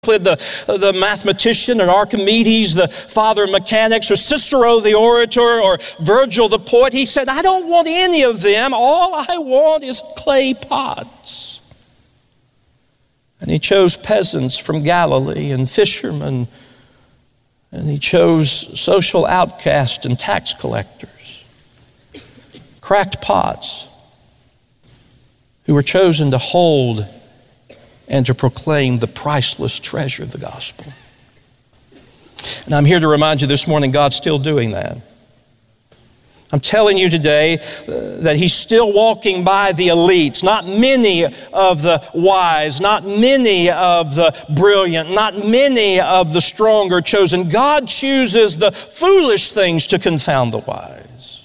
the mathematician, or Archimedes, the father of mechanics, or Cicero the orator, or Virgil the poet. He said, I don't want any of them. All I want is clay pots. And he chose peasants from Galilee and fishermen, and he chose social outcasts and tax collectors. Cracked pots who were chosen to hold and to proclaim the priceless treasure of the gospel. And I'm here to remind you this morning, God's still doing that. I'm telling you today that He's still walking by the elites, not many of the wise, not many of the brilliant, not many of the strong are chosen. God chooses the foolish things to confound the wise.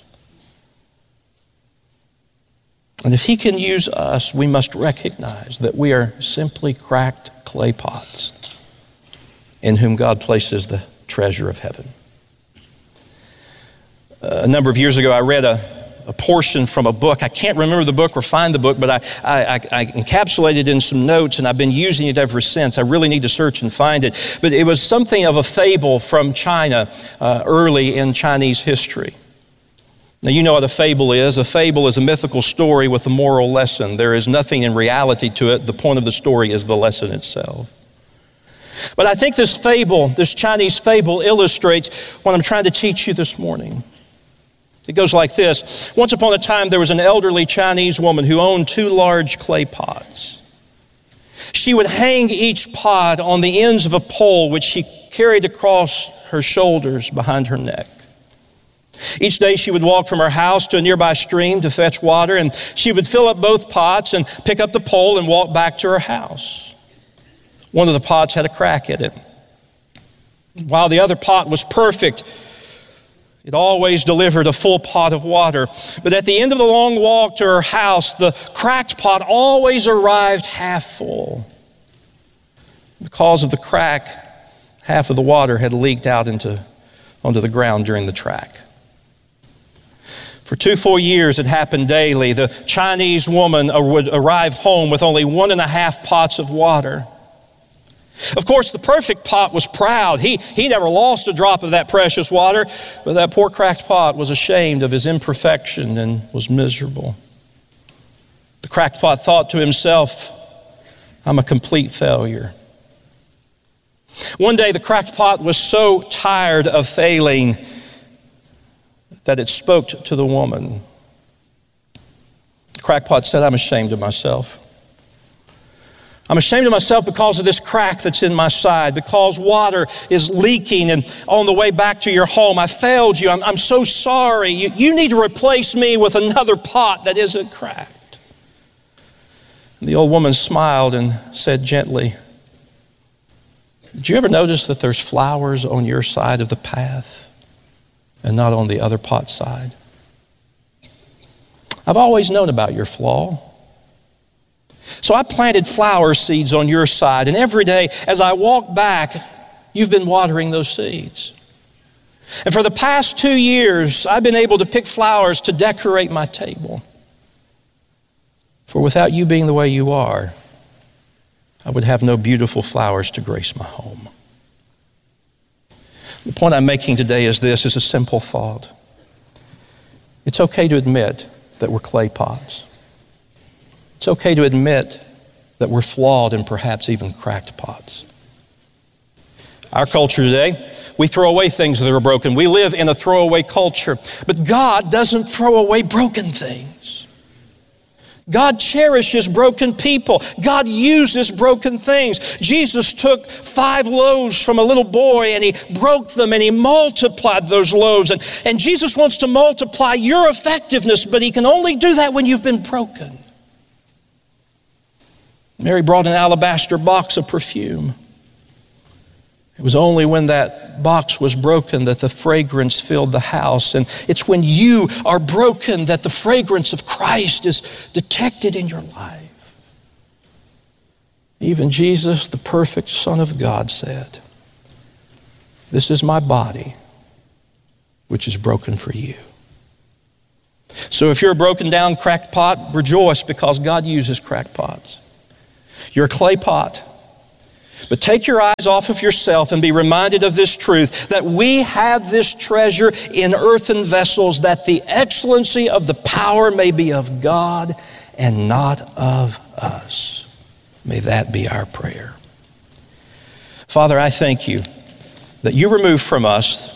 And if He can use us, we must recognize that we are simply cracked clay pots in whom God places the treasure of heaven. A number of years ago, I read a portion from a book. I can't remember the book or find the book, but I encapsulated it in some notes, and I've been using it ever since. I really need to search and find it. But it was something of a fable from China early in Chinese history. Now, you know what a fable is. A fable is a mythical story with a moral lesson. There is nothing in reality to it. The point of the story is the lesson itself. But I think this fable, this Chinese fable, illustrates what I'm trying to teach you this morning. It goes like this. Once upon a time, there was an elderly Chinese woman who owned 2 large clay pots. She would hang each pot on the ends of a pole which she carried across her shoulders behind her neck. Each day she would walk from her house to a nearby stream to fetch water, and she would fill up both pots and pick up the pole and walk back to her house. One of the pots had a crack in it. While the other pot was perfect, it always delivered a full pot of water. But at the end of the long walk to her house, the cracked pot always arrived half full. Because of the crack, half of the water had leaked out onto the ground during the track. For 2 full years, it happened daily. The Chinese woman would arrive home with only 1.5 pots of water. Of course, the perfect pot was proud. He never lost a drop of that precious water, but that poor cracked pot was ashamed of his imperfection and was miserable. The cracked pot thought to himself, I'm a complete failure. One day, the cracked pot was so tired of failing that it spoke to the woman. The cracked pot said, I'm ashamed of myself. I'm ashamed of myself because of this crack that's in my side, because water is leaking and on the way back to your home, I failed you. I'm so sorry. You need to replace me with another pot that isn't cracked. And the old woman smiled and said gently, did you ever notice that there's flowers on your side of the path and not on the other pot side? I've always known about your flaw. So I planted flower seeds on your side, and every day as I walk back, you've been watering those seeds. And for the past 2 years, I've been able to pick flowers to decorate my table. For without you being the way you are, I would have no beautiful flowers to grace my home. The point I'm making today is this, is a simple thought. It's okay to admit that we're clay pots. It's okay to admit that we're flawed and perhaps even cracked pots. Our culture today, we throw away things that are broken. We live in a throwaway culture. But God doesn't throw away broken things. God cherishes broken people. God uses broken things. Jesus took 5 loaves from a little boy and He broke them and He multiplied those loaves. And Jesus wants to multiply your effectiveness, but He can only do that when you've been broken. Mary brought an alabaster box of perfume. It was only when that box was broken that the fragrance filled the house. And it's when you are broken that the fragrance of Christ is detected in your life. Even Jesus, the perfect Son of God, said, "This is my body, which is broken for you." So if you're a broken down, cracked pot, rejoice because God uses cracked pots. You're a clay pot. But take your eyes off of yourself and be reminded of this truth, that we have this treasure in earthen vessels, that the excellency of the power may be of God and not of us. May that be our prayer. Father, I thank you that you remove from us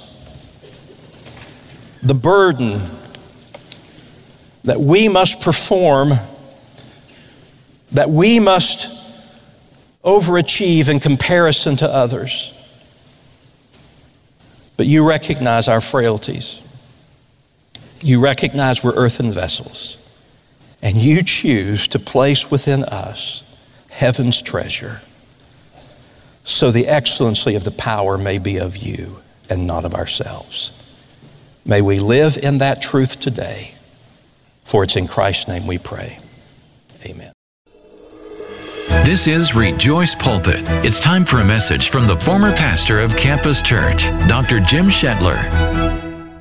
the burden that we must perform, that we must overachieve in comparison to others. But you recognize our frailties. You recognize we're earthen vessels. And you choose to place within us heaven's treasure, so the excellency of the power may be of you and not of ourselves. May we live in that truth today, for it's in Christ's name we pray. Amen. This is Rejoice Pulpit. It's time for a message from the former pastor of Campus Church, Dr. Jim Shetler.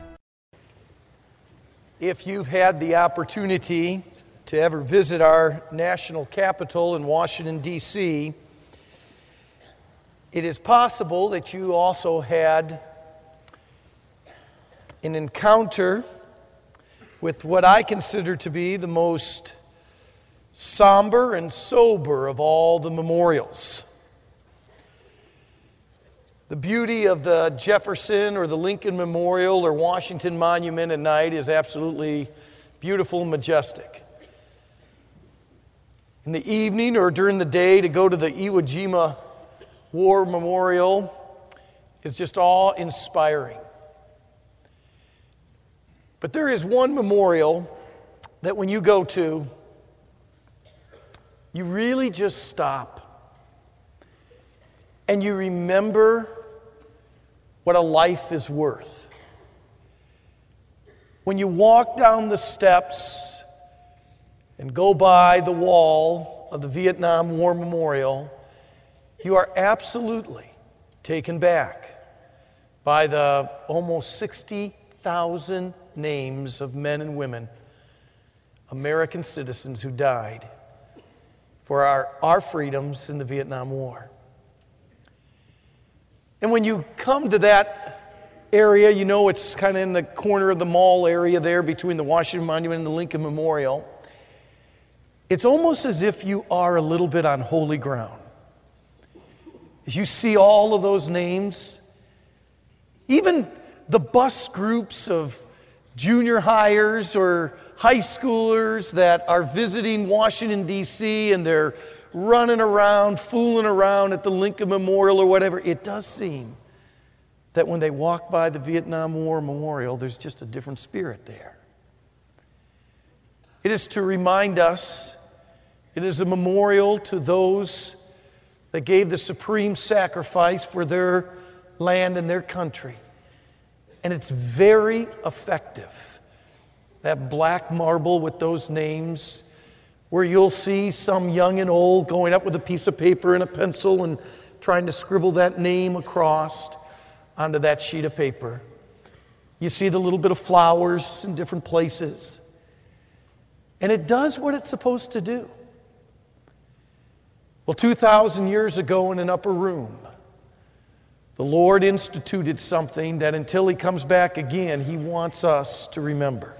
If you've had the opportunity to ever visit our national capital in Washington, D.C., it is possible that you also had an encounter with what I consider to be the most somber and sober of all the memorials. The beauty of the Jefferson or the Lincoln Memorial or Washington Monument at night is absolutely beautiful and majestic. In the evening or during the day, to go to the Iwo Jima War Memorial is just awe-inspiring. But there is one memorial that when you go to, you really just stop and you remember what a life is worth. When you walk down the steps and go by the wall of the Vietnam War Memorial, you are absolutely taken back by the almost 60,000 names of men and women, American citizens who died for our freedoms in the Vietnam War. And when you come to that area, you know it's kind of in the corner of the mall area there between the Washington Monument and the Lincoln Memorial. It's almost as if you are a little bit on holy ground. As you see all of those names, even the bus groups of junior hires or high schoolers that are visiting Washington, D.C., and they're running around, fooling around at the Lincoln Memorial or whatever, it does seem that when they walk by the Vietnam War Memorial, there's just a different spirit there. It is to remind us, it is a memorial to those that gave the supreme sacrifice for their land and their country. And it's very effective. That black marble with those names, where you'll see some young and old going up with a piece of paper and a pencil and trying to scribble that name across onto that sheet of paper. You see the little bit of flowers in different places. And it does what it's supposed to do. Well, 2,000 years ago in an upper room, the Lord instituted something that until He comes back again, He wants us to remember.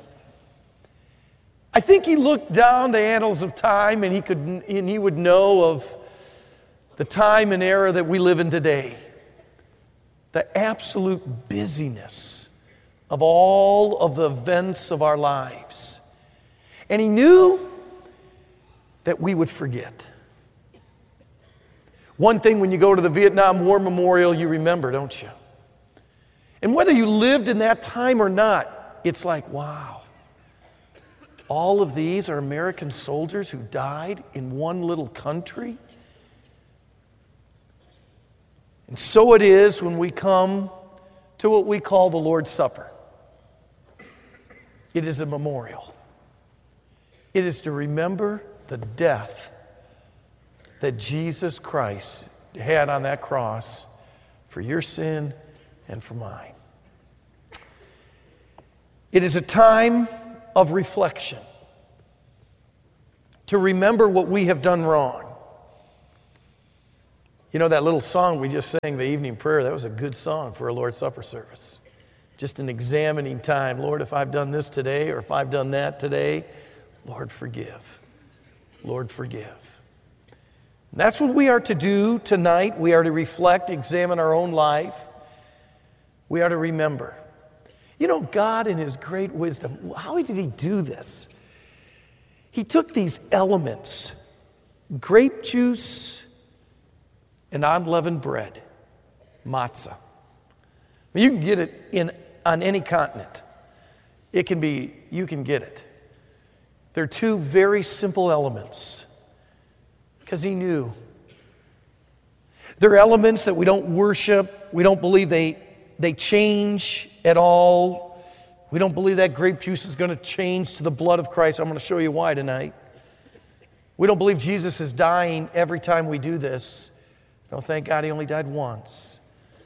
I think He looked down the annals of time and He would know of the time and era that we live in today. The absolute busyness of all of the events of our lives. And He knew that we would forget. One thing when you go to the Vietnam War Memorial, you remember, don't you? And whether you lived in that time or not, it's like, wow. All of these are American soldiers who died in one little country. And so it is when we come to what we call the Lord's Supper. It is a memorial. It is to remember the death that Jesus Christ had on that cross for your sin and for mine. It is a time of reflection, to remember what we have done wrong, You know that little song we just sang, the evening prayer, that was a good song for a Lord's Supper service. Just an examining time. Lord, if I've done this today or if I've done that today, Lord, forgive. Lord, forgive. And that's what we are to do tonight. We are to reflect, examine our own life. We are to remember. You know, God in His great wisdom, how did He do this? He took these elements, grape juice and unleavened bread, matzah. You can get it on any continent. You can get it. They're two very simple elements because He knew. They're elements that we don't worship. We don't believe they change at all. We don't believe that grape juice is going to change to the blood of Christ. I'm going to show you why tonight. We don't believe Jesus is dying every time we do this. No, thank God He only died once.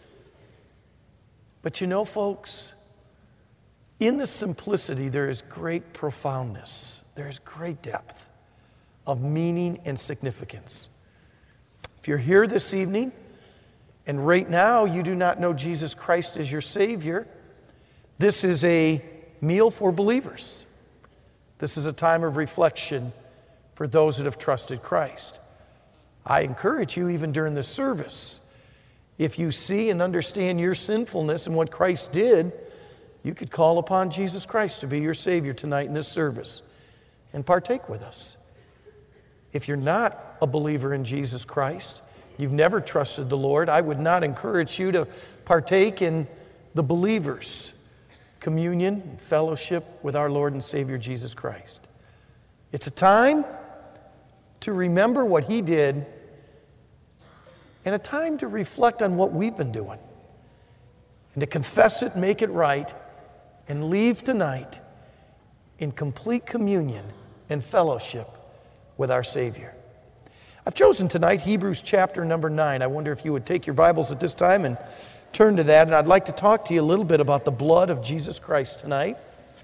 But you know, folks, in the simplicity there is great profoundness. There is great depth of meaning and significance. If you're here this evening and right now you do not know Jesus Christ as your Savior, this is a meal for believers. This is a time of reflection for those that have trusted Christ. I encourage you, even during this service, if you see and understand your sinfulness and what Christ did, you could call upon Jesus Christ to be your Savior tonight in this service and partake with us. If you're not a believer in Jesus Christ, you've never trusted the Lord, I would not encourage you to partake in the believers' communion and fellowship with our Lord and Savior Jesus Christ. It's a time to remember what He did and a time to reflect on what we've been doing and to confess it, make it right, and leave tonight in complete communion and fellowship with our Savior. I've chosen tonight Hebrews chapter number 9. I wonder if you would take your Bibles at this time and turn to that, and I'd like to talk to you a little bit about the blood of Jesus Christ tonight.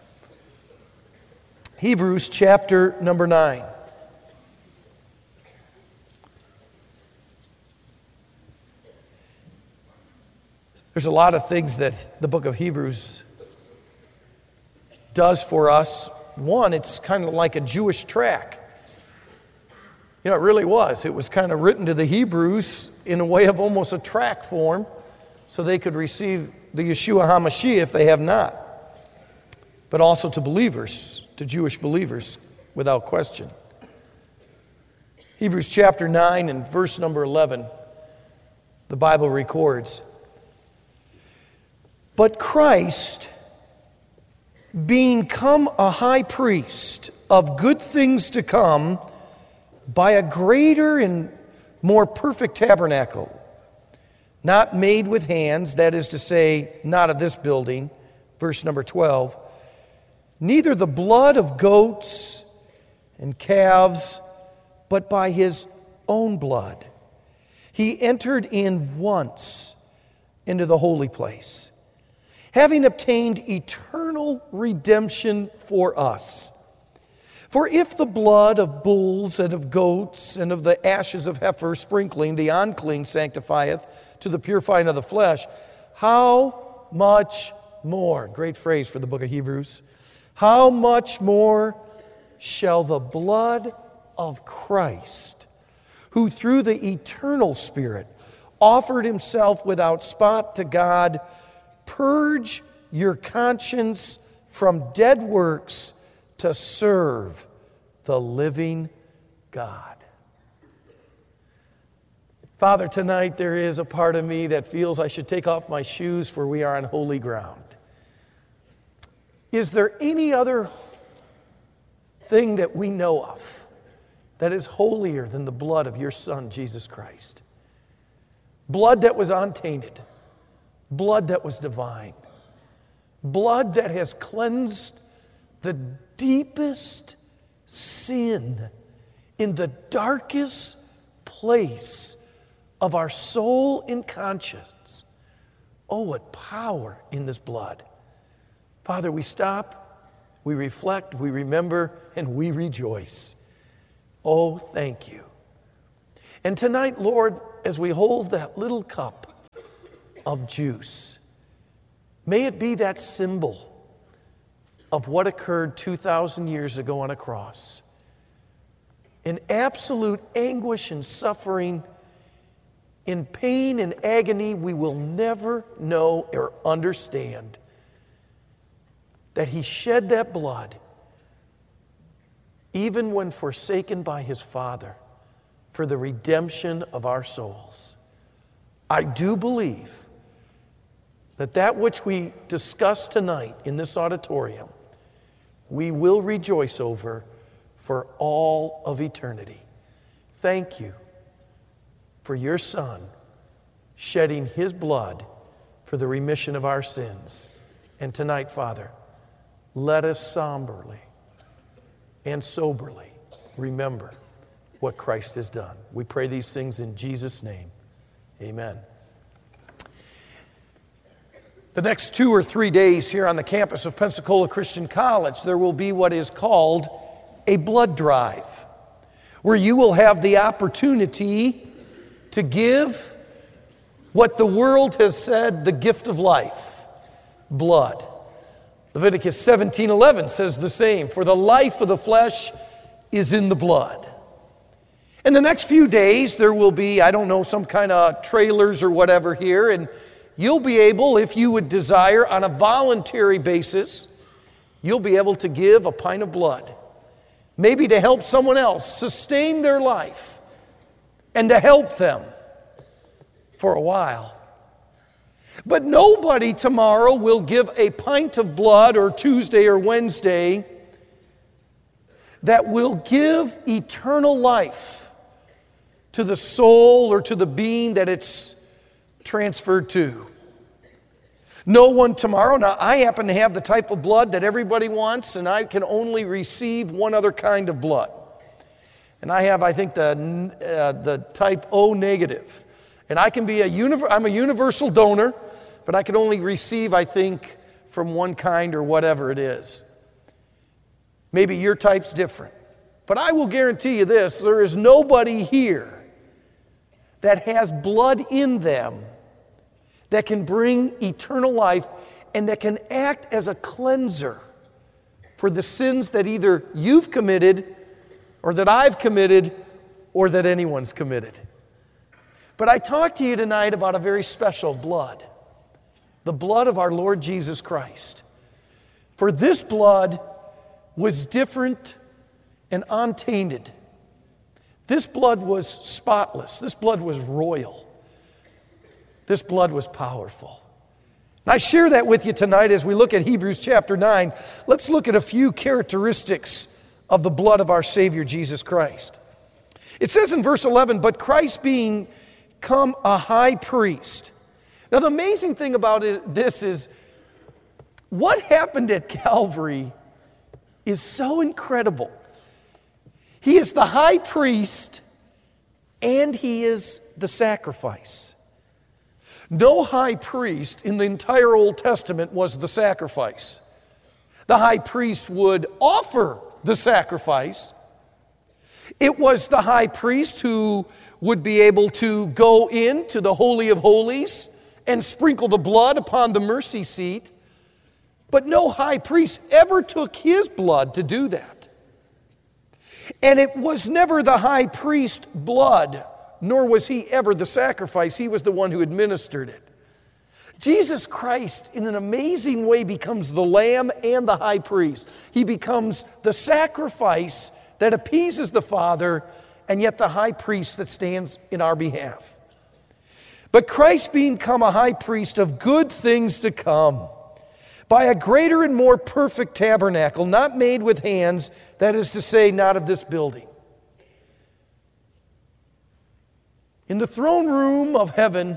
Hebrews chapter number 9. There's a lot of things that the book of Hebrews does for us. One, it's kind of like a Jewish tract. You know, it really was. It was kind of written to the Hebrews in a way of almost a tract form so they could receive the Yeshua HaMashiach if they have not. But also to believers, to Jewish believers, without question. Hebrews chapter 9 and verse number 11, the Bible records, "But Christ, being come a high priest of good things to come, by a greater and more perfect tabernacle, not made with hands," that is to say, not of this building, verse number 12, "neither the blood of goats and calves, but by His own blood. He entered in once into the holy place, having obtained eternal redemption for us. For if the blood of bulls and of goats and of the ashes of heifer sprinkling the unclean sanctifieth to the purifying of the flesh, how much more," great phrase for the book of Hebrews, "how much more shall the blood of Christ, who through the eternal Spirit offered Himself without spot to God, purge your conscience from dead works to serve the living God." Father, tonight there is a part of me that feels I should take off my shoes, for we are on holy ground. Is there any other thing that we know of that is holier than the blood of your Son, Jesus Christ? Blood that was untainted, blood that was divine, blood that has cleansed the deepest sin in the darkest place of our soul and conscience. Oh, what power in this blood. Father, we stop, we reflect, we remember, and we rejoice. Oh, thank you. And tonight, Lord, as we hold that little cup of juice, may it be that symbol of what occurred 2,000 years ago on a cross. In absolute anguish and suffering, in pain and agony we will never know or understand, that he shed that blood even when forsaken by his Father for the redemption of our souls. I do believe that that which we discuss tonight in this auditorium, we will rejoice over for all of eternity. Thank you for your Son shedding his blood for the remission of our sins. And tonight, Father, let us somberly and soberly remember what Christ has done. We pray these things in Jesus' name. Amen. The next 2 or 3 days here on the campus of Pensacola Christian College, there will be what is called a blood drive, where you will have the opportunity to give what the world has said the gift of life, blood. Leviticus 17:11 says the same, for the life of the flesh is in the blood. In the next few days, there will be, I don't know, some kind of trailers or whatever here, and you'll be able, if you would desire, on a voluntary basis, you'll be able to give a pint of blood, maybe to help someone else sustain their life and to help them for a while. But nobody tomorrow will give a pint of blood, or Tuesday or Wednesday, that will give eternal life to the soul or to the being that it's transferred to. No one tomorrow. Now, I happen to have the type of blood that everybody wants, and I can only receive one other kind of blood. And I have, I think, the type O negative. And I can be I'm a universal donor, but I can only receive, I think, from one kind or whatever it is. Maybe your type's different. But I will guarantee you this, there is nobody here that has blood in them that can bring eternal life and that can act as a cleanser for the sins that either you've committed or that I've committed or that anyone's committed. But I talked to you tonight about a very special blood, the blood of our Lord Jesus Christ. For this blood was different and untainted. This blood was spotless. This blood was royal. This blood was powerful. And I share that with you tonight as we look at Hebrews chapter 9. Let's look at a few characteristics of the blood of our Savior Jesus Christ. It says in verse 11, but Christ being come a high priest. Now the amazing thing about this is what happened at Calvary is so incredible. He is the high priest and he is the sacrifice. No high priest in the entire Old Testament was the sacrifice. The high priest would offer the sacrifice. It was the high priest who would be able to go into the Holy of Holies and sprinkle the blood upon the mercy seat. But no high priest ever took his blood to do that. And it was never the high priest's blood, nor was he ever the sacrifice. He was the one who administered it. Jesus Christ, in an amazing way, becomes the lamb and the high priest. He becomes the sacrifice that appeases the Father, and yet the high priest that stands in our behalf. But Christ being come a high priest of good things to come, by a greater and more perfect tabernacle, not made with hands, that is to say, not of this building. In the throne room of heaven,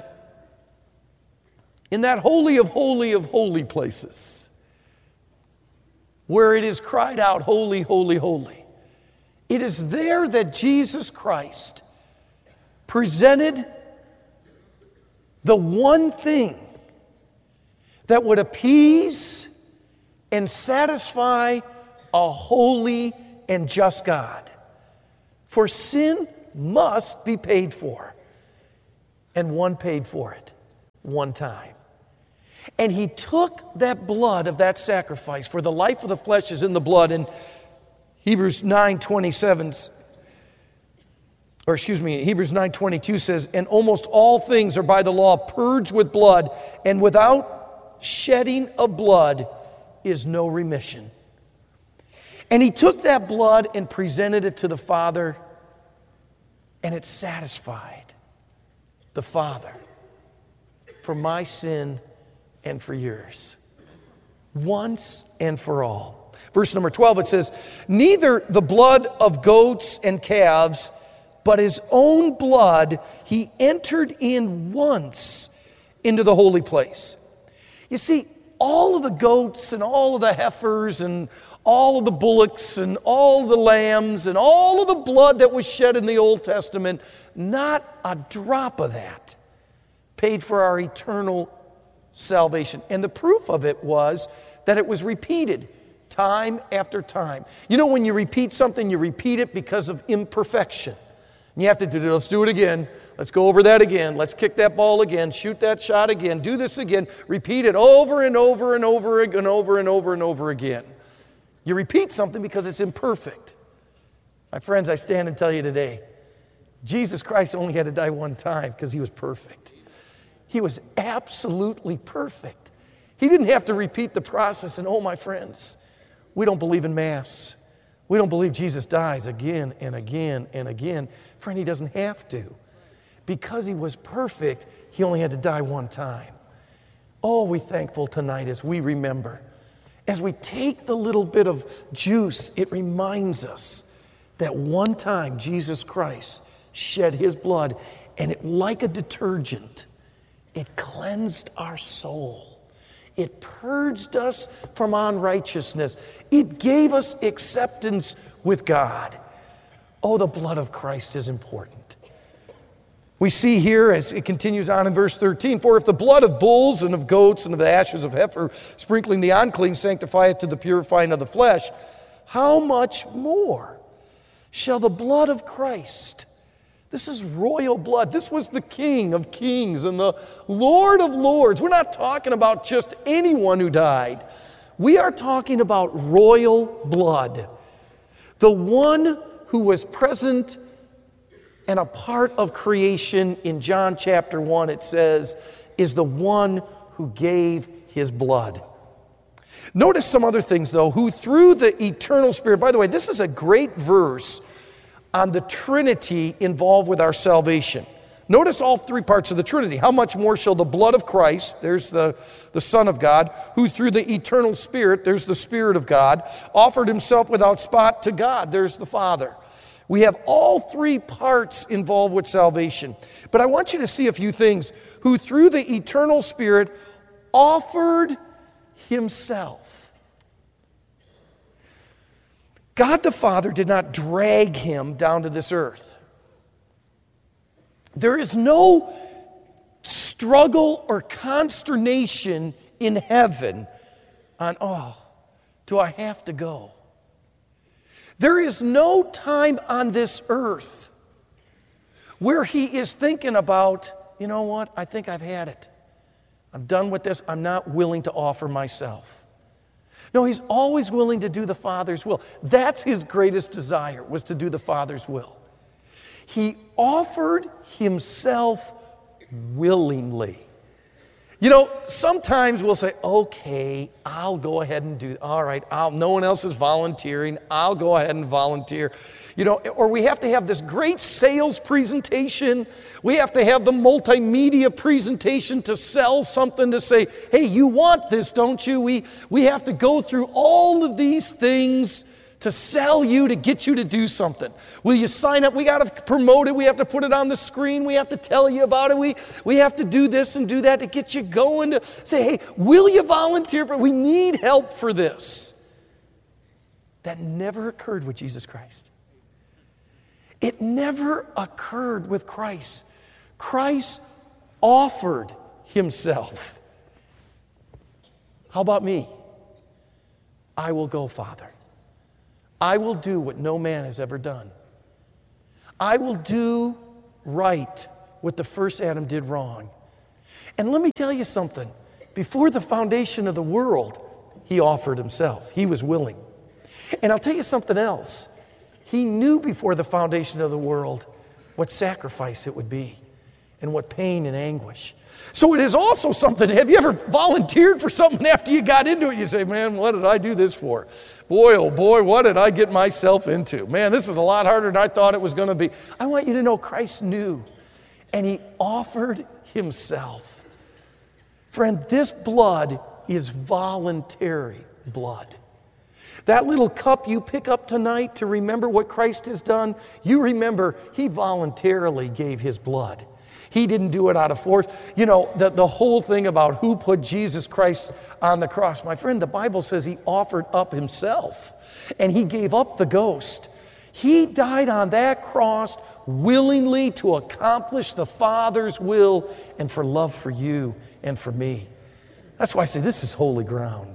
in that holy of holy places, where it is cried out, holy, holy, holy, it is there that Jesus Christ presented the one thing that would appease and satisfy a holy and just God. For sin must be paid for. and one paid for it one time. And he took that blood of that sacrifice, for the life of the flesh is in the blood. And Hebrews 9:22 says, and almost all things are by the law purged with blood, and without shedding of blood is no remission. And he took that blood and presented it to the Father, and it satisfied the Father for my sin and for yours, once and for all. Verse number 12, it says, neither the blood of goats and calves, but his own blood he entered in once into the holy place. You see, all of the goats and all of the heifers and all of the bullocks and all of the lambs and all of the blood that was shed in the Old Testament, not a drop of that paid for our eternal salvation. And the proof of it was that it was repeated time after time. You know, when you repeat something, you repeat it because of imperfection. And you have to do, let's do it again. Let's go over that again. Let's kick that ball again. Shoot that shot again. Do this again. Repeat it over and over and over and over and over and over again. You repeat something because it's imperfect. My friends, I stand and tell you today, Jesus Christ only had to die one time because he was perfect. He was absolutely perfect. He didn't have to repeat the process. And oh, my friends, we don't believe in Mass. We don't believe Jesus dies again and again and again. Friend, he doesn't have to. Because he was perfect, he only had to die one time. Oh, we're thankful tonight as we remember. As we take the little bit of juice, it reminds us that one time Jesus Christ shed his blood, and it, like a detergent, it cleansed our soul. It purged us from unrighteousness. It gave us acceptance with God. Oh, the blood of Christ is important. We see here as it continues on in verse 13, for if the blood of bulls and of goats and of the ashes of heifer, sprinkling the unclean, sanctify it to the purifying of the flesh, how much more shall the blood of Christ? This is royal blood. This was the King of Kings and the Lord of Lords. We're not talking about just anyone who died. We are talking about royal blood. The one who was present and a part of creation in John chapter 1, it says, is the one who gave his blood. Notice some other things, though, who through the eternal Spirit, by the way, this is a great verse on the Trinity involved with our salvation. Notice all three parts of the Trinity. How much more shall the blood of Christ, there's the Son of God, who through the eternal Spirit, there's the Spirit of God, offered himself without spot to God, there's the Father. We have all three parts involved with salvation. But I want you to see a few things. Who through the eternal Spirit offered himself. God the Father did not drag him down to this earth. There is no struggle or consternation in heaven on, oh, do I have to go? There is no time on this earth where he is thinking about, you know what, I think I've had it. I'm done with this. I'm not willing to offer myself. No, he's always willing to do the Father's will. That's his greatest desire, was to do the Father's will. He offered himself willingly. You know, sometimes we'll say, okay, I'll go ahead and do, all right, no one else is volunteering, I'll go ahead and volunteer. You know, or we have to have this great sales presentation. We have to have the multimedia presentation to sell something, to say, hey, you want this, don't you? We have to go through all of these things to sell you, to get you to do something. Will you sign up? We got to promote it. We have to put it on the screen. We have to tell you about it. We have to do this and do that to get you going, to say, hey, will you volunteer for it? We need help for this. That never occurred with Jesus Christ. It never occurred with Christ. Christ offered himself. How about me? I will go, Father. I will do what no man has ever done. I will do right what the first Adam did wrong. And let me tell you something. Before the foundation of the world, he offered himself. He was willing. And I'll tell you something else. He knew before the foundation of the world what sacrifice it would be and what pain and anguish. So it is also something. Have you ever volunteered for something after you got into it? You say, man, what did I do this for? Boy, oh boy, what did I get myself into? Man, this is a lot harder than I thought it was going to be. I want you to know Christ knew, and he offered himself. Friend, this blood is voluntary blood. That little cup you pick up tonight to remember what Christ has done, you remember he voluntarily gave his blood. He didn't do it out of force. You know, the whole thing about who put Jesus Christ on the cross. My friend, the Bible says he offered up himself, and he gave up the ghost. He died on that cross willingly to accomplish the Father's will and for love for you and for me. That's why I say this is holy ground.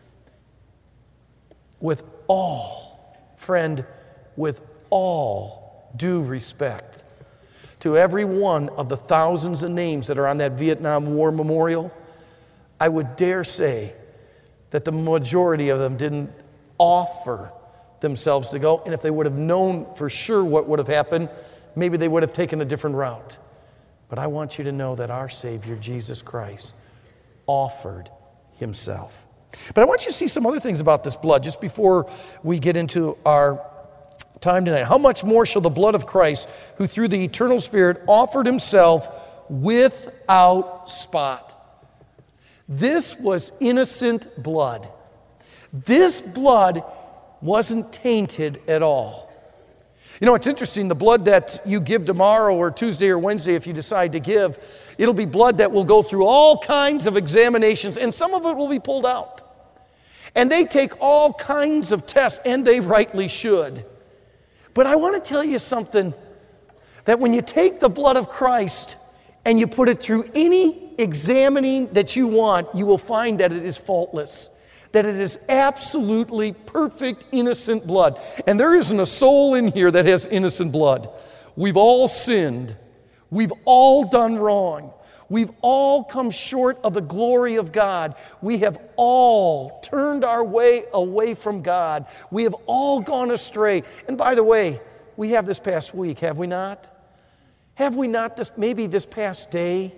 With all, friend, with all due respect to every one of the thousands of names that are on that Vietnam War memorial, I would dare say that the majority of them didn't offer themselves to go. And if they would have known for sure what would have happened, maybe they would have taken a different route. But I want you to know that our Savior, Jesus Christ, offered himself. But I want you to see some other things about this blood just before we get into our time tonight. How much more shall the blood of Christ, who through the eternal Spirit offered himself without spot. This was innocent blood. This blood wasn't tainted at all. You know, it's interesting, the blood that you give tomorrow or Tuesday or Wednesday, if you decide to give, it'll be blood that will go through all kinds of examinations, and some of it will be pulled out. And they take all kinds of tests, and they rightly should. But I want to tell you something, that when you take the blood of Christ and you put it through any examining that you want, you will find that it is faultless, that it is absolutely perfect, innocent blood. And there isn't a soul in here that has innocent blood. We've all sinned. We've all done wrong. We've all come short of the glory of God. We have all turned our way away from God. We have all gone astray. And by the way, we have this past week, have we not? Have we not maybe this past day?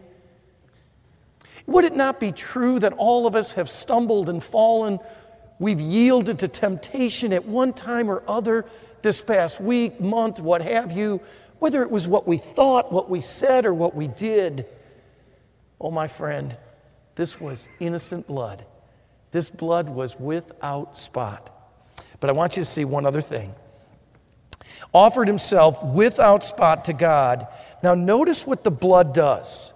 Would it not be true that all of us have stumbled and fallen? We've yielded to temptation at one time or other this past week, month, what have you, whether it was what we thought, what we said, or what we did. Oh, my friend, this was innocent blood. This blood was without spot. But I want you to see one other thing. Offered himself without spot to God. Now notice what the blood does.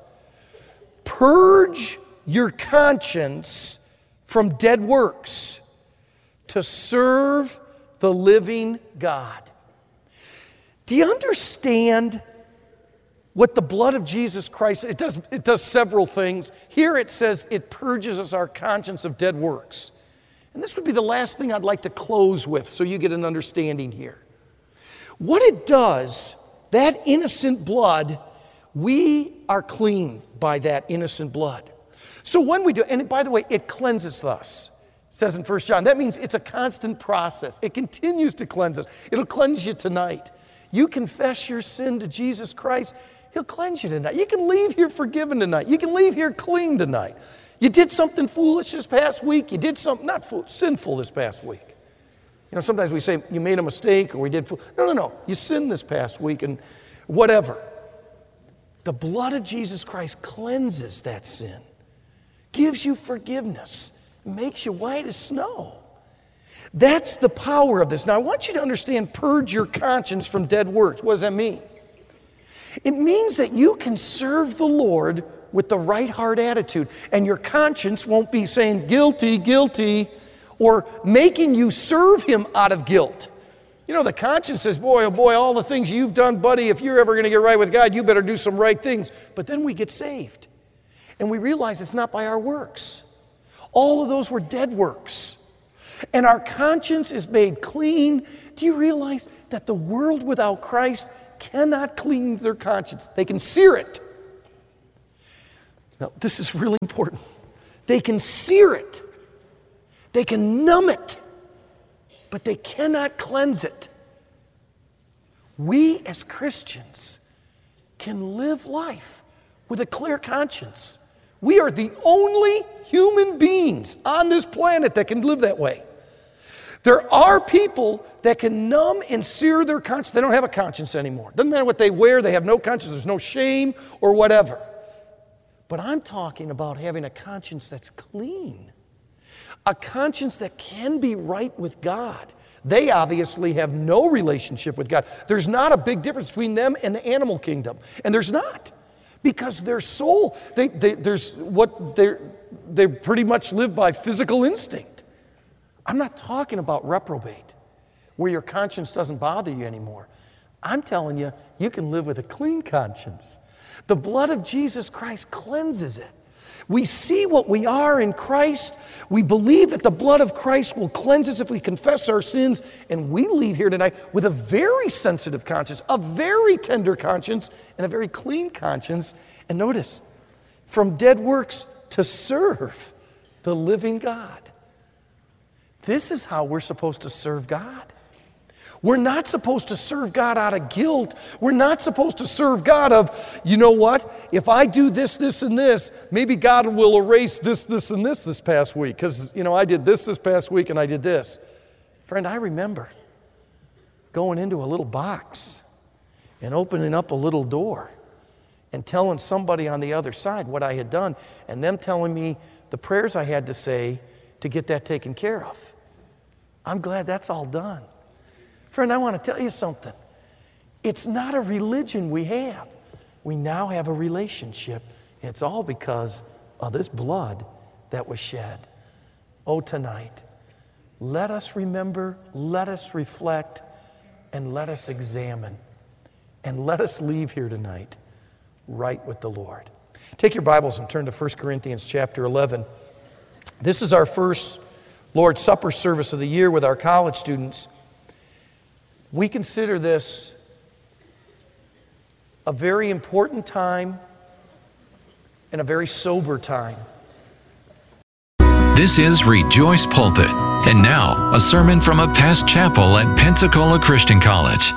Purge your conscience from dead works to serve the living God. Do you understand what the blood of Jesus Christ, it does several things. Here it says it purges us our conscience of dead works. And this would be the last thing I'd like to close with so you get an understanding here. What it does, that innocent blood, we are clean by that innocent blood. So when we do, and by the way, it cleanses us. It says in 1 John, that means it's a constant process. It continues to cleanse us. It'll cleanse you tonight. You confess your sin to Jesus Christ, he'll cleanse you tonight. You can leave here forgiven tonight. You can leave here clean tonight. You did something foolish this past week. You did something not sinful this past week. You know, sometimes we say you made a mistake or we did. No. You sinned this past week and whatever. The blood of Jesus Christ cleanses that sin, gives you forgiveness, makes you white as snow. That's the power of this. Now, I want you to understand, purge your conscience from dead works. What does that mean? It means that you can serve the Lord with the right heart attitude, and your conscience won't be saying guilty, guilty, or making you serve him out of guilt. You know, the conscience says, boy, oh boy, all the things you've done, buddy, if you're ever going to get right with God, you better do some right things. But then we get saved, and we realize it's not by our works. All of those were dead works. And our conscience is made clean. Do you realize that the world without Christ cannot clean their conscience. They can sear it. Now, this is really important. They can sear it. They can numb it. But they cannot cleanse it. We as Christians can live life with a clear conscience. We are the only human beings on this planet that can live that way. There are people that can numb and sear their conscience. They don't have a conscience anymore. Doesn't matter what they wear, they have no conscience, there's no shame or whatever. But I'm talking about having a conscience that's clean. A conscience that can be right with God. They obviously have no relationship with God. There's not a big difference between them and the animal kingdom. And there's not. Because their soul, they pretty much live by physical instinct. I'm not talking about reprobate, where your conscience doesn't bother you anymore. I'm telling you, you can live with a clean conscience. The blood of Jesus Christ cleanses it. We see what we are in Christ. We believe that the blood of Christ will cleanse us if we confess our sins. And we leave here tonight with a very sensitive conscience, a very tender conscience, and a very clean conscience. And notice, from dead works to serve the living God. This is how we're supposed to serve God. We're not supposed to serve God out of guilt. We're not supposed to serve God of, you know what, if I do this, this, and this, maybe God will erase this, this, and this past week because, I did this past week and I did this. Friend, I remember going into a little box and opening up a little door and telling somebody on the other side what I had done and them telling me the prayers I had to say to get that taken care of. I'm glad that's all done. Friend, I want to tell you something. It's not a religion we have. We now have a relationship. It's all because of this blood that was shed. Oh, tonight, let us remember, let us reflect, and let us examine. And let us leave here tonight right with the Lord. Take your Bibles and turn to 1 Corinthians chapter 11. This is our first Lord's Supper service of the year with our college students. We consider this a very important time and a very sober time. This is Rejoice Pulpit. And now, a sermon from a past chapel at Pensacola Christian College.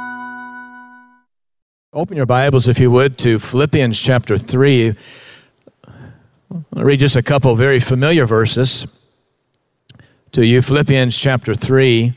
Open your Bibles, if you would, to Philippians chapter 3. I'll read just a couple very familiar verses to you. Philippians chapter 3.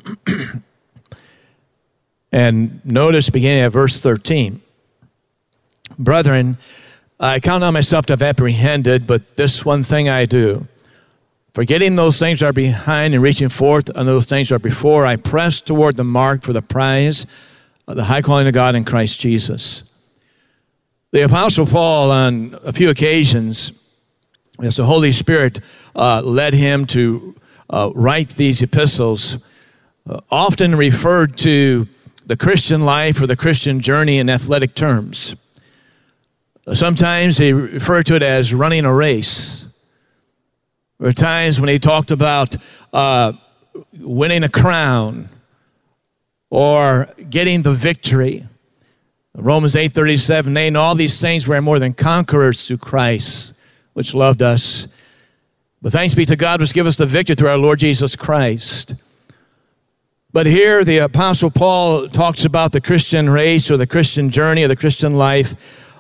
And notice beginning at verse 13. Brethren, I count on myself to have apprehended, but this one thing I do. Forgetting those things that are behind and reaching forth on those things that are before, I press toward the mark for the prize of the high calling of God in Christ Jesus. The Apostle Paul, on a few occasions, as the Holy Spirit led him to write these epistles, often referred to the Christian life or the Christian journey in athletic terms. Sometimes he referred to it as running a race. There were times when he talked about winning a crown or getting the victory. Romans 8:37, nay, in all these things we are more than conquerors through Christ, which loved us. But thanks be to God which give us the victory through our Lord Jesus Christ. But here the Apostle Paul talks about the Christian race or the Christian journey or the Christian life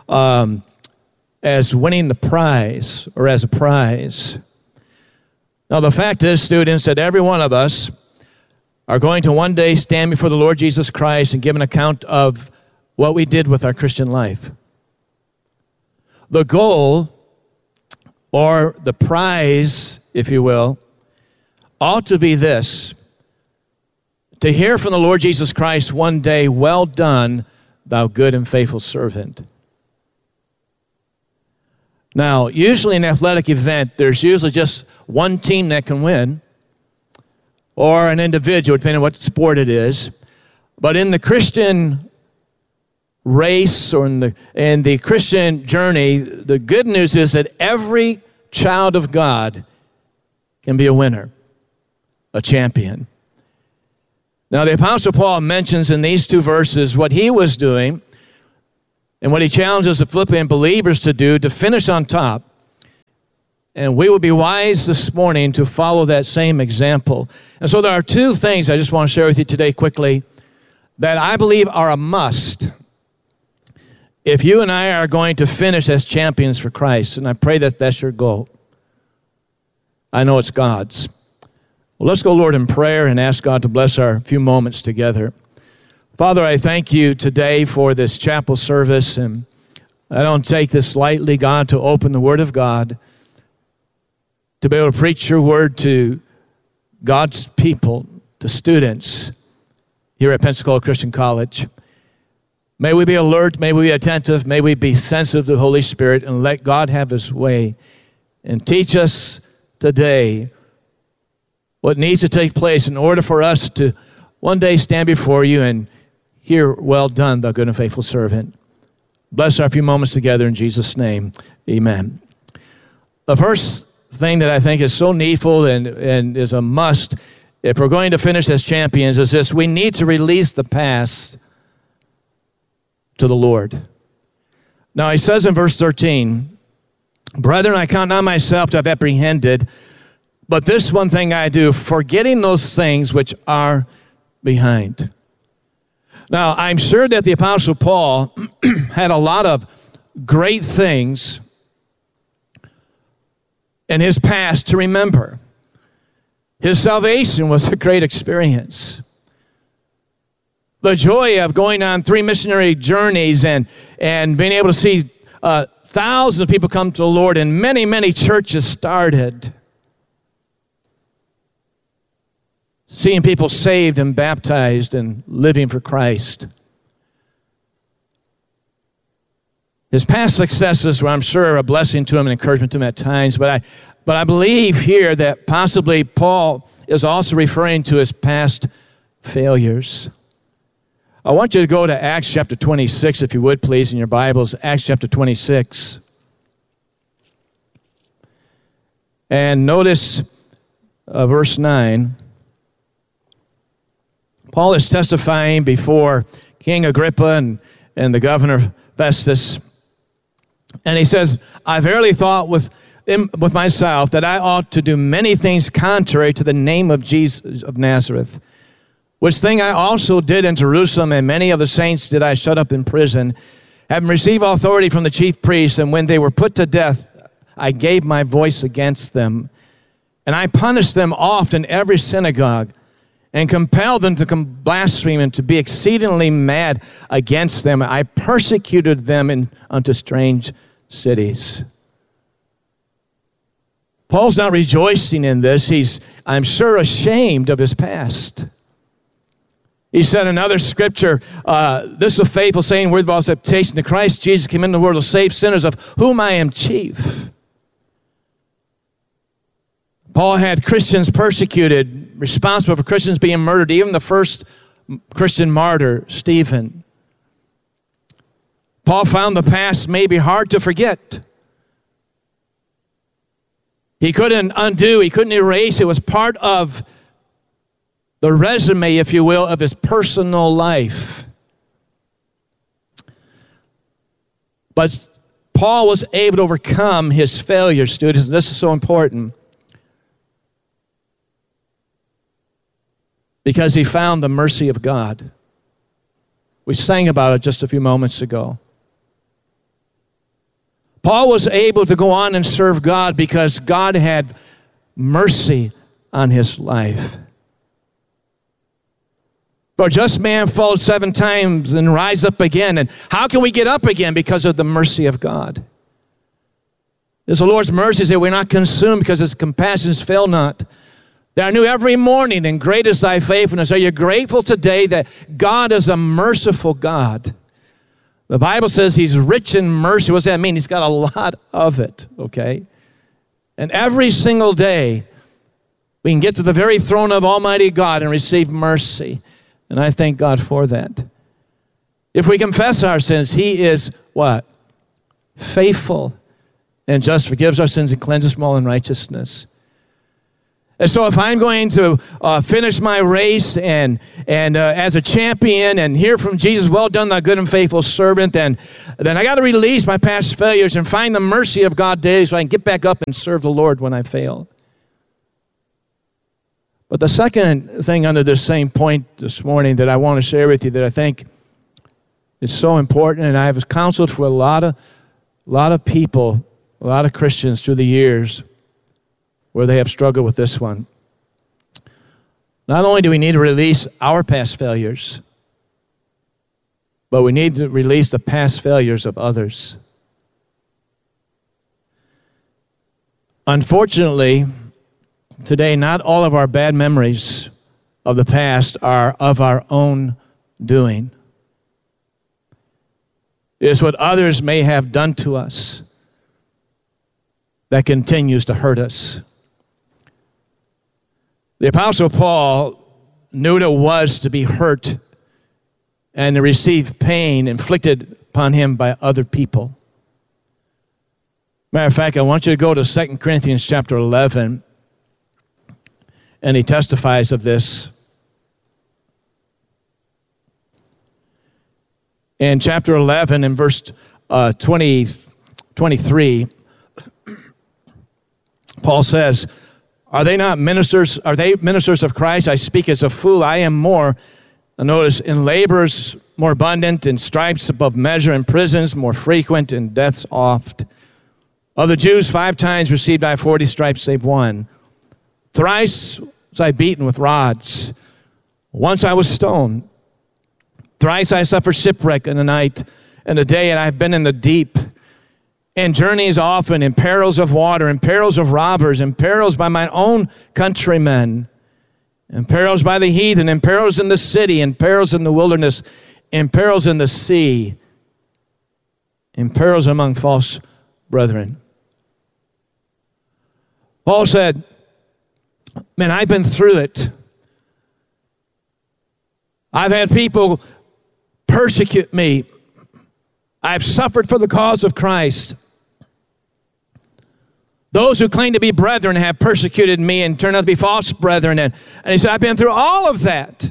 as winning the prize or as a prize. Now the fact is, students, that every one of us are going to one day stand before the Lord Jesus Christ and give an account of what we did with our Christian life. The goal, or the prize, if you will, ought to be this: to hear from the Lord Jesus Christ one day, well done, thou good and faithful servant. Now, usually in an athletic event, there's usually just one team that can win, or an individual, depending on what sport it is. But in the Christian race or in the Christian journey, the good news is that every child of God can be a winner, a champion. Now, the Apostle Paul mentions in these two verses what he was doing and what he challenges the Philippian believers to do to finish on top. And we will be wise this morning to follow that same example. And so there are two things I just want to share with you today quickly that I believe are a must if you and I are going to finish as champions for Christ. And I pray that that's your goal. I know it's God's. Well, let's go, Lord, in prayer and ask God to bless our few moments together. Father, I thank you today for this chapel service, and I don't take this lightly, God, to open the Word of God, to be able to preach your Word to God's people, to students here at Pensacola Christian College. May we be alert, may we be attentive, may we be sensitive to the Holy Spirit and let God have His way and teach us today what needs to take place in order for us to one day stand before you and hear, well done, thou good and faithful servant. Bless our few moments together in Jesus' name. Amen. The first thing that I think is so needful and is a must if we're going to finish as champions is this: we need to release the past to the Lord. Now, he says in verse 13, "Brethren, I count not myself to have apprehended, but this one thing I do, forgetting those things which are behind." Now, I'm sure that the Apostle Paul had a lot of great things in his past to remember. His salvation was a great experience. The joy of going on 3 missionary journeys and being able to see thousands of people come to the Lord, and many, many churches started. Seeing people saved and baptized and living for Christ. His past successes were, I'm sure, a blessing to him and encouragement to him at times, but I believe here that possibly Paul is also referring to his past failures. I want you to go to Acts chapter 26, if you would, please, in your Bibles. Acts chapter 26. And notice verse 9. Paul is testifying before King Agrippa and the governor Festus. And he says, "I verily thought with myself that I ought to do many things contrary to the name of Jesus of Nazareth, which thing I also did in Jerusalem, and many of the saints did I shut up in prison, having received authority from the chief priests, and when they were put to death, I gave my voice against them. And I punished them oft in every synagogue, and compelled them to blaspheme and to be exceedingly mad against them. I persecuted them unto strange cities." Paul's not rejoicing in this. He's, I'm sure, ashamed of his past. He said in another scripture, "This is a faithful saying, word of all acceptation, that Christ Jesus came into the world to save sinners, of whom I am chief." Paul had Christians persecuted, responsible for Christians being murdered, even the first Christian martyr, Stephen. Paul found the past may be hard to forget. He couldn't undo, he couldn't erase. It was part of the resume, if you will, of his personal life. But Paul was able to overcome his failures, students. This is so important. Because he found the mercy of God. We sang about it just a few moments ago. Paul was able to go on and serve God because God had mercy on his life. For a just man falls 7 times and rise up again. And how can we get up again? Because of the mercy of God. It's the Lord's mercies that we're not consumed, because his compassions fail not. They are new every morning, and great is thy faithfulness. Are you grateful today that God is a merciful God? The Bible says he's rich in mercy. What does that mean? He's got a lot of it, okay? And every single day, we can get to the very throne of Almighty God and receive mercy. And I thank God for that. If we confess our sins, he is what? Faithful and just, forgives our sins and cleanses from all unrighteousness. And so if I'm going to finish my race and as a champion and hear from Jesus, well done, thy good and faithful servant, then I got to release my past failures and find the mercy of God daily so I can get back up and serve the Lord when I fail. But the second thing under this same point this morning that I want to share with you that I think is so important, and I have counseled for a lot of people, a lot of Christians through the years, where they have struggled with this one. Not only do we need to release our past failures, but we need to release the past failures of others. Unfortunately, today, not all of our bad memories of the past are of our own doing. It is what others may have done to us that continues to hurt us. The Apostle Paul knew what it was to be hurt and to receive pain inflicted upon him by other people. Matter of fact, I want you to go to 2 Corinthians chapter 11, and he testifies of this. In chapter 11, in verse 23, Paul says, Are they ministers of Christ? I speak as a fool. I am more. Notice, in labors more abundant, in stripes above measure, in prisons more frequent, in deaths oft. Of the Jews 5 times received I 40 stripes save one. Thrice was I beaten with rods. Once I was stoned. Thrice I suffered shipwreck in the night and the day, and I have been in the deep. In journeys often, in perils of water, in perils of robbers, in perils by my own countrymen, in perils by the heathen, in perils in the city, in perils in the wilderness, in perils in the sea, in perils among false brethren. Paul said, man, I've been through it. I've had people persecute me. I've suffered for the cause of Christ. Those who claim to be brethren have persecuted me and turned out to be false brethren. And he said, I've been through all of that.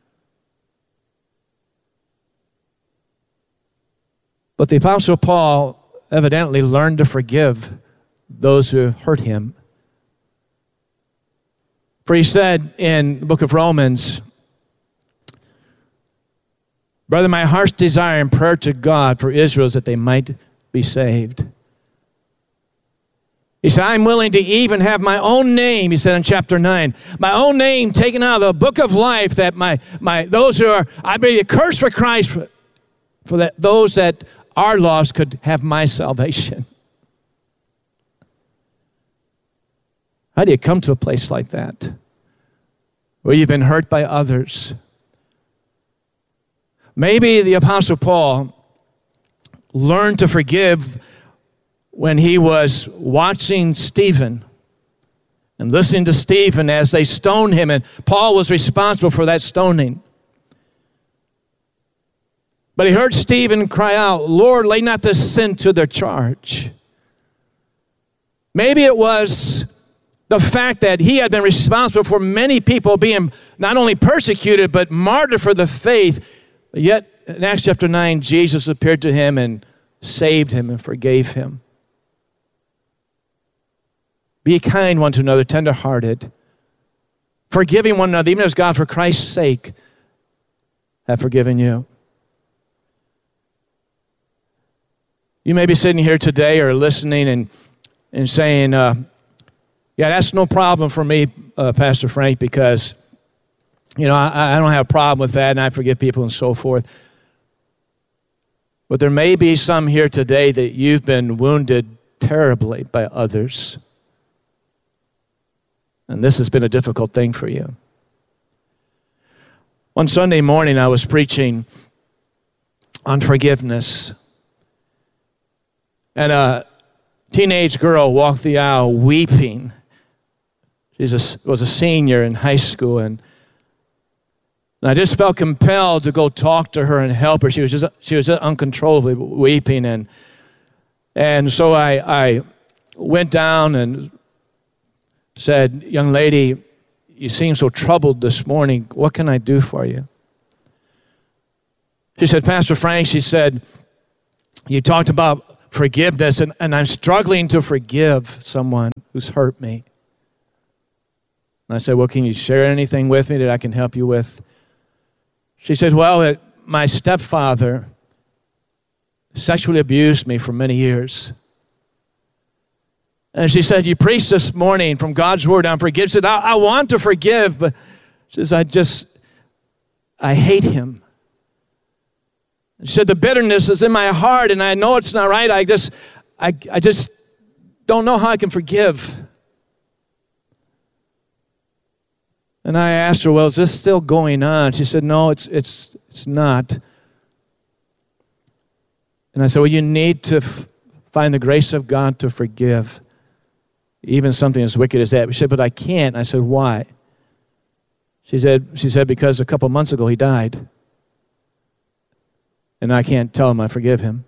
But the Apostle Paul evidently learned to forgive those who hurt him. For he said in the book of Romans, brother, my heart's desire and prayer to God for Israel is that they might be saved. He said, I'm willing to even have my own name, he said in chapter 9, my own name taken out of the book of life, that those who are, I may be a curse for Christ, for that those that are lost could have my salvation. How do you come to a place like that, where you've been hurt by others? Maybe the Apostle Paul learned to forgive when he was watching Stephen and listening to Stephen as they stoned him, and Paul was responsible for that stoning. But he heard Stephen cry out, Lord, lay not this sin to their charge. Maybe it was the fact that he had been responsible for many people being not only persecuted, but martyred for the faith. Yet, in Acts chapter 9, Jesus appeared to him and saved him and forgave him. Be kind one to another, tender-hearted, forgiving one another, even as God, for Christ's sake, have forgiven you. You may be sitting here today or listening and saying, yeah, that's no problem for me, Pastor Frank, because, you know, I don't have a problem with that, and I forgive people and so forth. But there may be some here today that you've been wounded terribly by others. And this has been a difficult thing for you. One Sunday morning, I was preaching on forgiveness. And a teenage girl walked the aisle weeping. She was a senior in high school, and I just felt compelled to go talk to her and help her. She was just uncontrollably weeping, and so I went down and said, "Young lady, you seem so troubled this morning. What can I do for you?" She said, "Pastor Frank," she said, "you talked about forgiveness, and I'm struggling to forgive someone who's hurt me." And I said, "Well, can you share anything with me that I can help you with?" She said, "Well, my stepfather sexually abused me for many years." And she said, "You preached this morning from God's word on forgiveness." She said, I want to forgive, but she says, I hate him. She said, "The bitterness is in my heart, and I know it's not right. I just don't know how I can forgive." And I asked her, "Well, is this still going on?" She said, "No, it's not." And I said, "Well, you need to find the grace of God to forgive, even something as wicked as that." She said, "But I can't." I said, "Why?" She said, "Because a couple months ago he died. And I can't tell him I forgive him."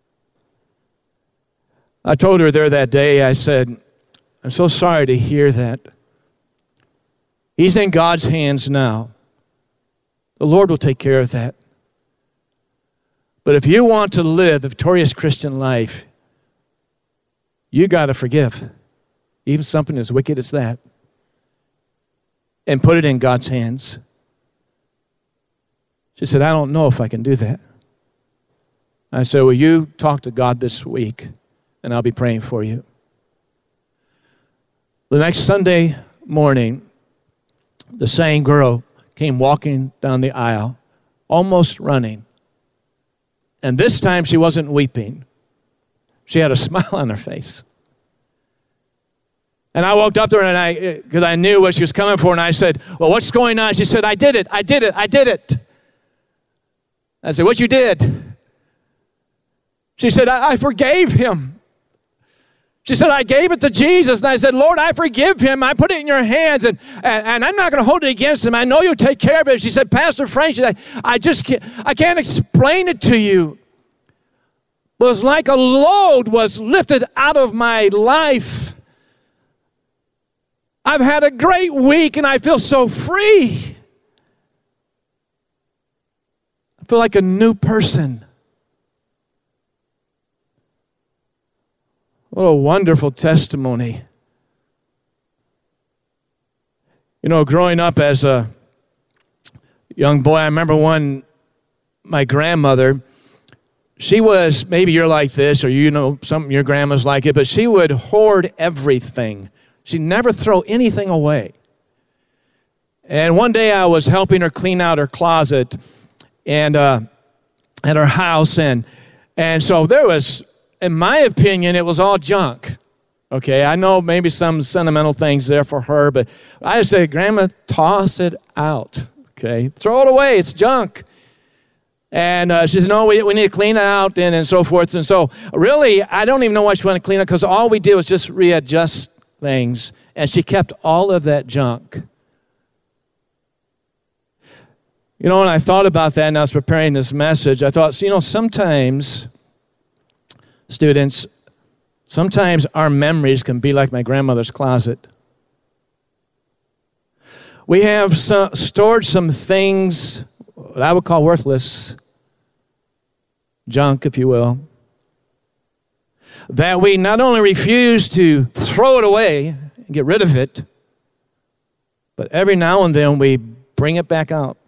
I told her there that day, I said, "I'm so sorry to hear that. He's in God's hands now. The Lord will take care of that. But if you want to live a victorious Christian life, you got to forgive, even something as wicked as that, and put it in God's hands." She said, "I don't know if I can do that." I said, "Well, you talk to God this week, and I'll be praying for you." The next Sunday morning, the same girl came walking down the aisle, almost running. And this time she wasn't weeping. She had a smile on her face. And I walked up to her, and because I knew what she was coming for, and I said, "Well, what's going on?" She said, I did it. I said, "What you did?" She said, I forgave him. She said, "I gave it to Jesus." And I said, "Lord, I forgive him. I put it in your hands, and I'm not going to hold it against him. I know you'll take care of it." She said, "Pastor Frank," she said, I can't explain it to you. It was like a load was lifted out of my life. I've had a great week, and I feel so free. I feel like a new person." What a wonderful testimony. You know, growing up as a young boy, I remember my grandmother, she was, maybe you're like this, or you know, some your grandma's like it, but she would hoard everything. She'd never throw anything away. And one day I was helping her clean out her closet and at her house, and so there was, in my opinion, it was all junk. Okay, I know maybe some sentimental things there for her, but I just say, "Grandma, toss it out. Okay, throw it away. It's junk." And she said, "No, we need to clean it out," and so forth. And so really, I don't even know why she wanted to clean it, because all we did was just readjust things, and she kept all of that junk. You know, when I thought about that and I was preparing this message, I thought, sometimes, students, sometimes our memories can be like my grandmother's closet. We have stored some things, what I would call worthless, junk, if you will, that we not only refuse to throw it away and get rid of it, but every now and then we bring it back out,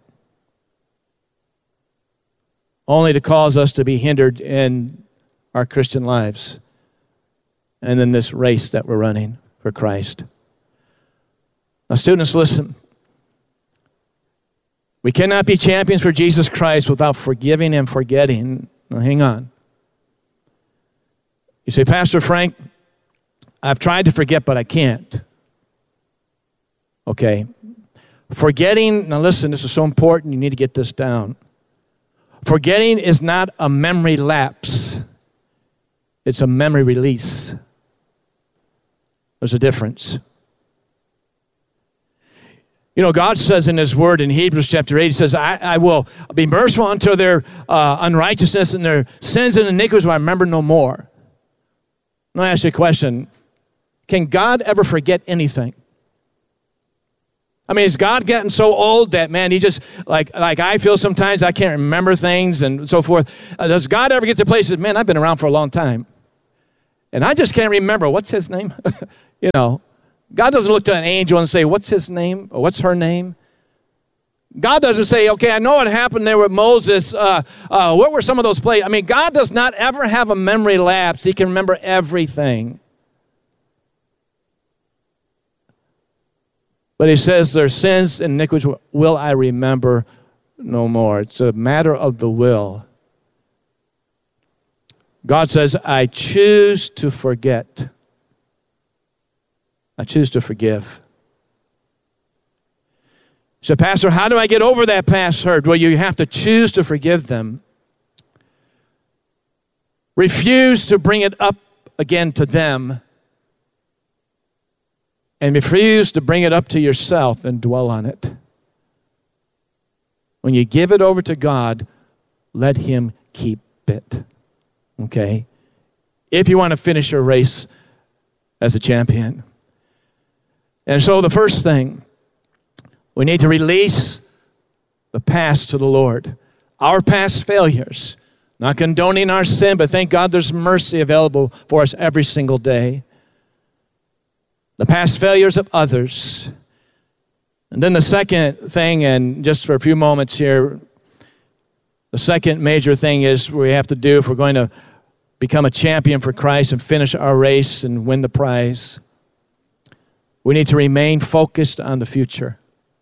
only to cause us to be hindered in our Christian lives and in this race that we're running for Christ. Now, students, listen. We cannot be champions for Jesus Christ without forgiving and forgetting. Now, hang on. You say, "Pastor Frank, I've tried to forget, but I can't." Okay. Forgetting, now listen, this is so important. You need to get this down. Forgetting is not a memory lapse. It's a memory release. There's a difference. You know, God says in His Word in Hebrews chapter 8, He says, I will be merciful unto their unrighteousness, and their sins and iniquities will I remember no more. Let me ask you a question. Can God ever forget anything? I mean, is God getting so old that, man, he just, like I feel sometimes I can't remember things and so forth. Does God ever get to places, man, I've been around for a long time, and I just can't remember. What's his name? You know, God doesn't look to an angel and say, what's his name? Or what's her name? God doesn't say, okay, I know what happened there with Moses. What were some of those places? I mean, God does not ever have a memory lapse. He can remember everything. But he says, their sins and iniquities will I remember no more. It's a matter of the will. God says, I choose to forget. I choose to forgive. So, Pastor, how do I get over that past hurt? Well, you have to choose to forgive them. Refuse to bring it up again to them. And refuse to bring it up to yourself and dwell on it. When you give it over to God, let him keep it. Okay? If you want to finish your race as a champion. And so the first thing, we need to release the past to the Lord. Our past failures. Not condoning our sin, but thank God there's mercy available for us every single day. The past failures of others. And then the second thing, and just for a few moments here, the second major thing is we have to do if we're going to become a champion for Christ and finish our race and win the prize. We need to remain focused on the future.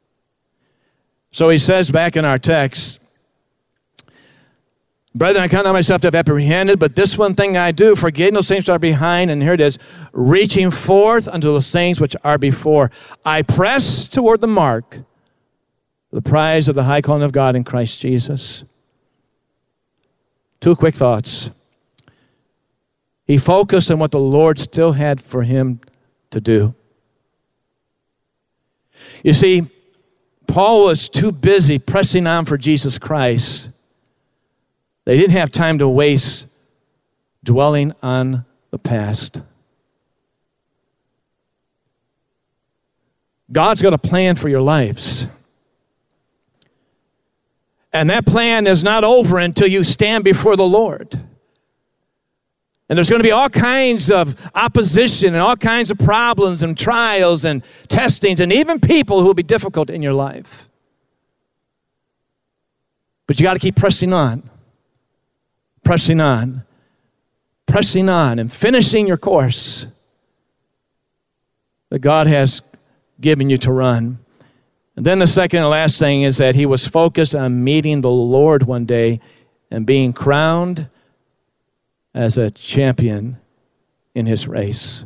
So he says back in our text, brethren, I count not myself to have apprehended, but this one thing I do, forgetting those things which are behind, and here it is, reaching forth unto those things which are before. I press toward the mark, the prize of the high calling of God in Christ Jesus. Two quick thoughts. He focused on what the Lord still had for him to do. You see, Paul was too busy pressing on for Jesus Christ. They didn't have time to waste dwelling on the past. God's got a plan for your lives. And that plan is not over until you stand before the Lord. And there's going to be all kinds of opposition and all kinds of problems and trials and testings and even people who will be difficult in your life. But you got to keep pressing on. Pressing on. Pressing on and finishing your course that God has given you to run. And then the second and last thing is that he was focused on meeting the Lord one day and being crowned as a champion in his race.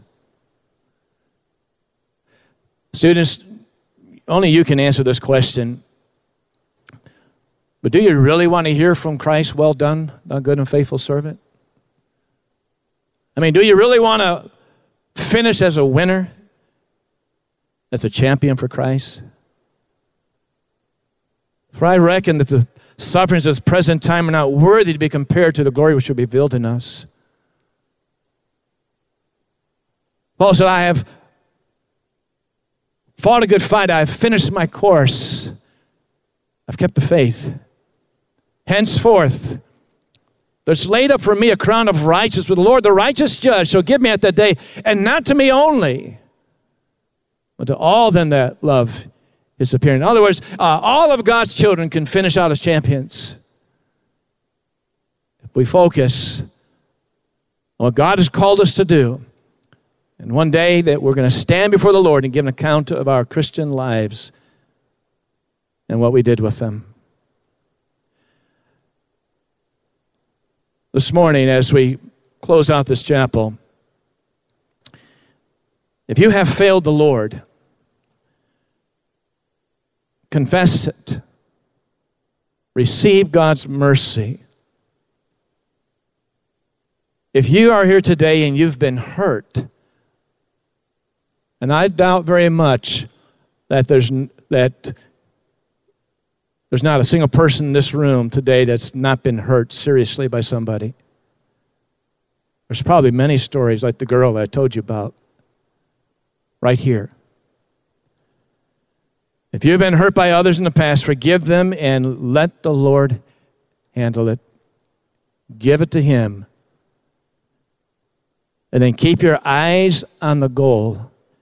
Students, only you can answer this question. But do you really want to hear from Christ, well done, thou good and faithful servant? I mean, do you really want to finish as a winner, as a champion for Christ? For I reckon that the sufferings of this present time are not worthy to be compared to the glory which will be revealed in us. Paul said, I have fought a good fight. I have finished my course. I've kept the faith. Henceforth, there's laid up for me a crown of righteousness with the Lord, the righteous judge, shall give me at that day, and not to me only, but to all them that love his appearing. In other words, all of God's children can finish out as champions if we focus on what God has called us to do. And one day that we're going to stand before the Lord and give an account of our Christian lives and what we did with them. This morning, as we close out this chapel, if you have failed the Lord, confess it. Receive God's mercy. If you are here today and you've been hurt, and I doubt very much that there's not a single person in this room today that's not been hurt seriously by somebody. There's probably many stories like the girl that I told you about right here. If you've been hurt by others in the past, forgive them and let the Lord handle it. Give it to Him. And then keep your eyes on the goal.